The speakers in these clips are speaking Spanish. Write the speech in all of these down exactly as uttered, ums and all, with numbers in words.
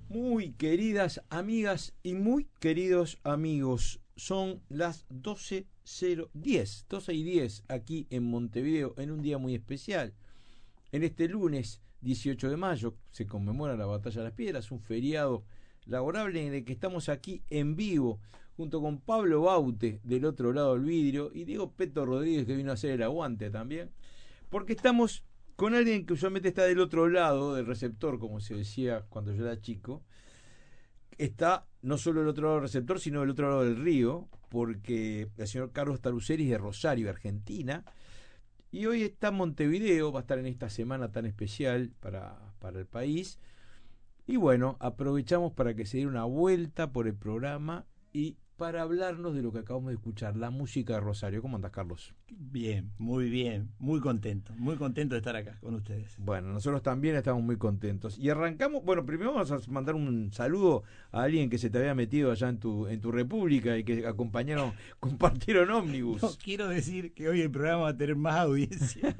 Muy queridas amigas y muy queridos amigos, son las doce cero diez, doce y diez aquí en Montevideo, en un día muy especial. En este lunes dieciocho de mayo se conmemora la Batalla de las Piedras, un feriado laborable en el que estamos aquí en vivo, junto con Pablo Baute del otro lado del vidrio y Diego Peto Rodríguez, que vino a hacer el aguante también, porque estamos con alguien que usualmente está del otro lado del receptor, como se decía cuando yo era chico. Está no solo del otro lado del receptor, sino del otro lado del río, porque el señor Carlos Taruseris de Rosario, Argentina, y hoy está en Montevideo, va a estar en esta semana tan especial para, para el país. Y bueno, aprovechamos para que se diera una vuelta por el programa y para hablarnos de lo que acabamos de escuchar, la música de Rosario. ¿Cómo andás, Carlos? Bien, muy bien, muy contento, muy contento de estar acá con ustedes. Bueno, nosotros también estamos muy contentos. Y arrancamos, bueno, primero vamos a mandar un saludo a alguien que se te había metido allá en tu en tu república y que acompañaron, compartieron ómnibus. No quiero decir que hoy el programa va a tener más audiencia,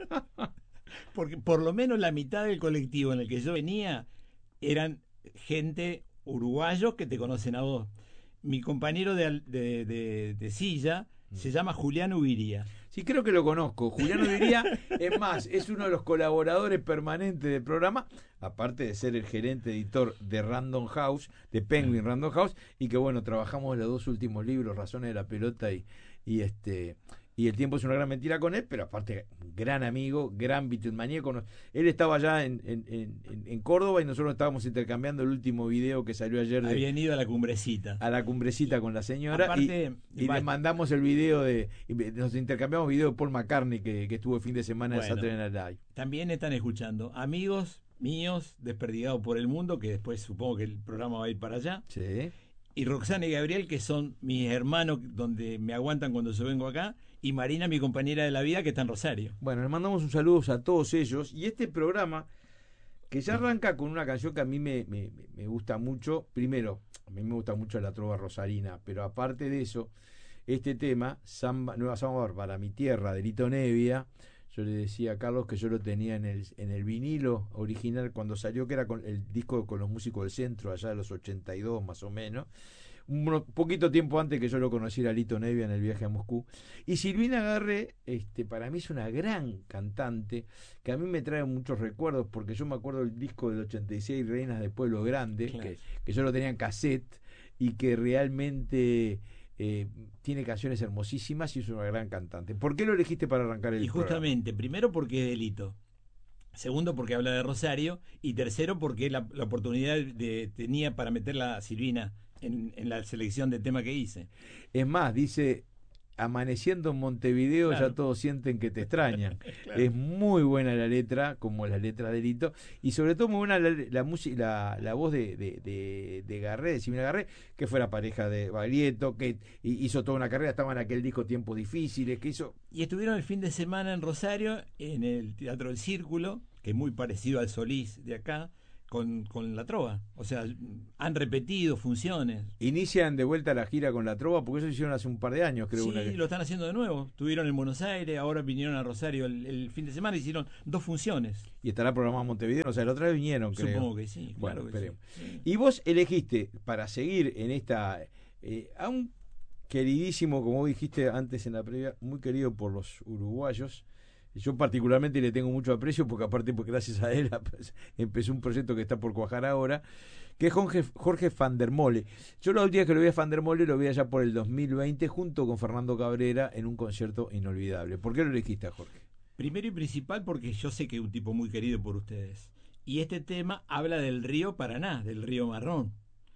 porque por lo menos la mitad del colectivo en el que yo venía eran gente uruguayos que te conocen a vos. Mi compañero de, de, de, de silla se llama Julián Ubiría. Sí, creo que lo conozco. Julián Ubiría, es más, es uno de los colaboradores permanentes del programa, aparte de ser el gerente editor de Random House, de Penguin sí. Random House, y que bueno, trabajamos los dos últimos libros, Razones de la Pelota y, y este... Y El tiempo es una gran mentira con él, pero aparte, gran amigo, gran Beatlemaníaco. Él estaba allá en, en, en, en Córdoba y nosotros estábamos intercambiando el último video que salió ayer. De, Habían ido a la cumbrecita. A la cumbrecita con la señora. Aparte, y, y le mandamos el video de. Nos intercambiamos video de Paul McCartney que, que estuvo el fin de semana bueno, en Saturday Night Live. También están escuchando amigos míos desperdigados por el mundo, que después supongo que el programa va a ir para allá. Sí. Y Roxana y Gabriel, que son mis hermanos, donde me aguantan cuando yo vengo acá, y Marina, mi compañera de la vida, que está en Rosario. Bueno, les mandamos un saludo a todos ellos, y este programa, que ya arranca con una canción que a mí me, me, me gusta mucho. Primero, a mí me gusta mucho la trova rosarina, pero aparte de eso, este tema, Samba, Nueva Samba para mi tierra, de Lito Nevia. Yo le decía a Carlos que yo lo tenía en el, en el vinilo original cuando salió, que era con el disco con los músicos del centro, allá de los ochenta y dos más o menos. Un poquito tiempo antes que yo lo conociera a Lito Nevia en el viaje a Moscú. Y Silvina Garré, este, para mí es una gran cantante, que a mí me trae muchos recuerdos, porque yo me acuerdo del disco del ochenta y seis, Reinas de Pueblo Grande, claro. que, que yo lo tenía en cassette, y que realmente... Eh, tiene canciones hermosísimas y es una gran cantante. ¿Por qué lo elegiste para arrancar el Y justamente, programa? Primero porque es delito, segundo porque habla de Rosario, y tercero porque la, la oportunidad de, tenía para meterla a Silvina en, en la selección de tema que hice. Es más, dice: amaneciendo en Montevideo, claro. Ya todos sienten que te extrañan. Claro. Es muy buena la letra, como las letras de Lito, y sobre todo muy buena la, la, música, la, la voz de, de, de, de Garré, de Silvina Garré, que fue la pareja de Baglietto, que hizo toda una carrera, estaba en aquel disco Tiempos Difíciles, que hizo... Y estuvieron el fin de semana en Rosario, en el Teatro del Círculo, que es muy parecido al Solís de acá, Con, con la trova, o sea, han repetido funciones. Inician de vuelta la gira con la trova, porque eso hicieron hace un par de años, creo. Sí, una... lo están haciendo de nuevo. Estuvieron en Buenos Aires, ahora vinieron a Rosario el, el fin de semana, hicieron dos funciones. Y estará programado en Montevideo, o sea, la otra vez vinieron, creo. Supongo que sí, bueno, claro que esperemos. Sí. Y vos elegiste, para seguir en esta, eh, a un queridísimo, como dijiste antes en la previa, muy querido por los uruguayos. Yo particularmente le tengo mucho aprecio, porque aparte, pues gracias a él empezó un proyecto que está por cuajar ahora, que es Jorge, Jorge Van der Mole. Yo los días que lo vi a Van der Mole lo vi allá por el dos mil veinte junto con Fernando Cabrera en un concierto inolvidable. ¿Por qué lo elegiste a Jorge? Primero y principal porque yo sé que es un tipo muy querido por ustedes. Y este tema habla del río Paraná, del río Marrón.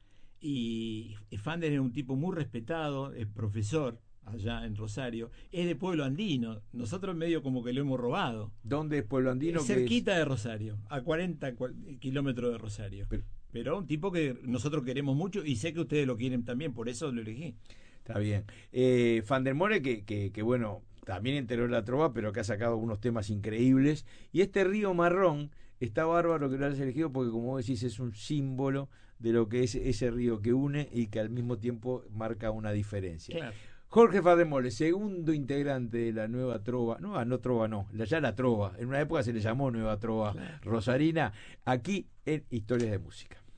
Y Van der es un tipo muy respetado, es profesor allá en Rosario, es de pueblo andino. Nosotros medio como que lo hemos robado. ¿Dónde es pueblo andino? Es cerquita es? de Rosario, a cuarenta kilómetros de Rosario. Pero, Pero un tipo que nosotros queremos mucho y sé que ustedes lo quieren también, por eso lo elegí. Está bien. Eh, Van der Mole, que, que, que bueno, también enteró la trova, pero que ha sacado unos temas increíbles. Y este río Marrón está bárbaro que lo hayas elegido, porque como vos decís, es un símbolo de lo que es ese río que une y que al mismo tiempo marca una diferencia. Claro. Jorge Van der Mole, segundo integrante de la nueva trova, no, no trova no, ya la trova, en una época se le llamó nueva trova, claro. Rosarina, aquí en Historias de Música.